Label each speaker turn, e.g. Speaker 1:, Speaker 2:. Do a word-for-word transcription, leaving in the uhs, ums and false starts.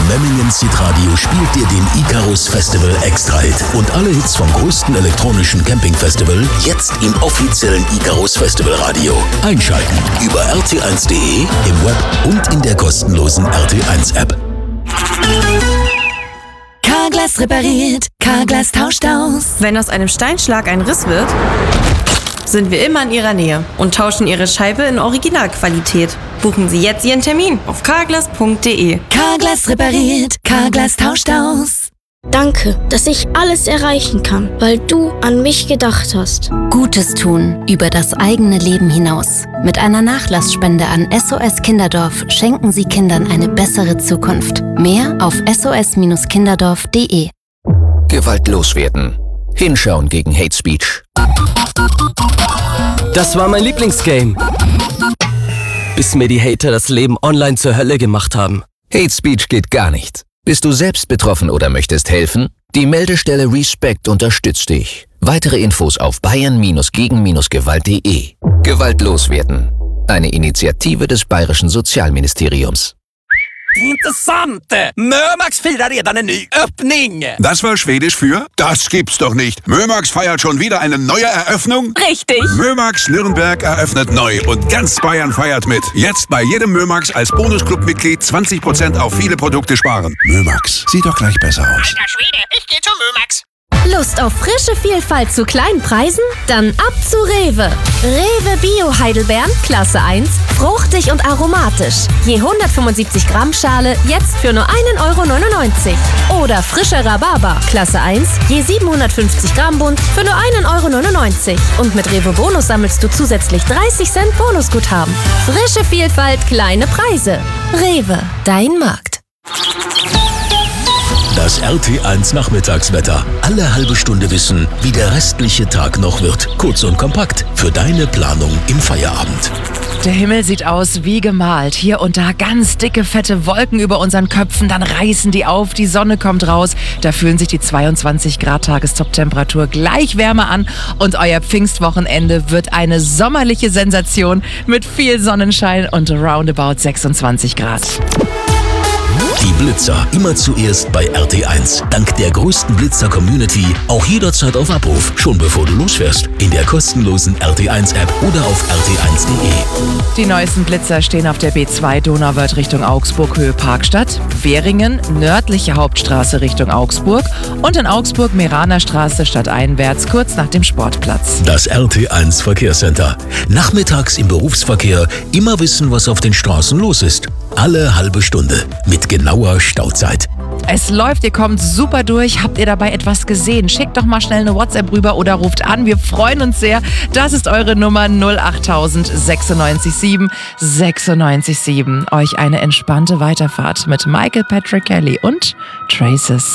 Speaker 1: Memmingen Hitradio spielt dir den Icarus Festival Extra Hit und alle Hits vom größten elektronischen Camping-Festival jetzt im offiziellen Icarus Festival Radio. Einschalten über r t eins punkt d e, im Web und in der kostenlosen R T eins App.
Speaker 2: Carglass repariert, Carglass tauscht aus.
Speaker 3: Wenn aus einem Steinschlag ein Riss wird, sind wir immer in Ihrer Nähe und tauschen Ihre Scheibe in Originalqualität. Buchen Sie jetzt Ihren Termin auf carglass punkt d e.
Speaker 2: Carglass repariert, Carglass tauscht aus.
Speaker 4: Danke, dass ich alles erreichen kann, weil du an mich gedacht hast.
Speaker 5: Gutes tun über das eigene Leben hinaus. Mit einer Nachlassspende an S O S Kinderdorf schenken Sie Kindern eine bessere Zukunft. Mehr auf s o s kinderdorf punkt d e.
Speaker 6: Gewaltlos werden. Hinschauen gegen Hate Speech.
Speaker 7: Das war mein Lieblingsgame. Bis mir die Hater das Leben online zur Hölle gemacht haben.
Speaker 6: Hate Speech geht gar nicht. Bist du selbst betroffen oder möchtest helfen? Die Meldestelle Respect unterstützt dich. Weitere Infos auf bayern gegen gewalt punkt d e. Gewaltlos werden. Eine Initiative des Bayerischen Sozialministeriums.
Speaker 8: Intressant! Mömax firar redan en ny öppning!
Speaker 9: Das war Schwedisch für? Das gibt's doch nicht! Mömax feiert schon wieder eine neue Eröffnung?
Speaker 3: Richtig!
Speaker 9: Mömax Nürnberg eröffnet neu und ganz Bayern feiert mit. Jetzt bei jedem Mömax als Bonusclub-Mitglied zwanzig Prozent auf viele Produkte sparen. Mömax, sieht doch gleich besser aus.
Speaker 8: Alter Schwede, ich geh zu Mömax!
Speaker 10: Lust auf frische Vielfalt zu kleinen Preisen? Dann ab zu Rewe. Rewe Bio Heidelbeeren, Klasse eins, fruchtig und aromatisch. Je hundertfünfundsiebzig Gramm Schale, jetzt für nur ein Euro neunundneunzig. Oder frischer Rhabarber, Klasse eins, je siebenhundertfünfzig Gramm Bund, für nur ein Euro neunundneunzig. Und mit Rewe Bonus sammelst du zusätzlich dreißig Cent Bonusguthaben. Frische Vielfalt, kleine Preise. Rewe, dein Markt.
Speaker 1: Das R T eins Nachmittagswetter. Alle halbe Stunde wissen, wie der restliche Tag noch wird. Kurz und kompakt für deine Planung im Feierabend.
Speaker 11: Der Himmel sieht aus wie gemalt. Hier und da ganz dicke, fette Wolken über unseren Köpfen. Dann reißen die auf, die Sonne kommt raus. Da fühlen sich die zweiundzwanzig Grad Tagestop-Temperatur gleich wärmer an. Und euer Pfingstwochenende wird eine sommerliche Sensation mit viel Sonnenschein und roundabout sechsundzwanzig Grad.
Speaker 1: Die Blitzer immer zuerst bei R T eins. Dank der größten Blitzer-Community auch jederzeit auf Abruf. Schon bevor du losfährst. In der kostenlosen R T eins App oder auf r t eins punkt d e.
Speaker 11: Die neuesten Blitzer stehen auf der B zwei Donauwörth Richtung Augsburg, Höhe Parkstadt, Währingen, nördliche Hauptstraße Richtung Augsburg und in Augsburg Meraner Straße stadteinwärts, kurz nach dem Sportplatz.
Speaker 1: Das R T eins Verkehrscenter. Nachmittags im Berufsverkehr immer wissen, was auf den Straßen los ist. Alle halbe Stunde mit genauer Stauzeit.
Speaker 11: Es läuft, ihr kommt super durch. Habt ihr dabei etwas gesehen? Schickt doch mal schnell eine WhatsApp rüber oder ruft an. Wir freuen uns sehr. Das ist eure Nummer null acht null null sechs sieben sechs sechs sieben. Euch eine entspannte Weiterfahrt mit Michael Patrick Kelly und Traces.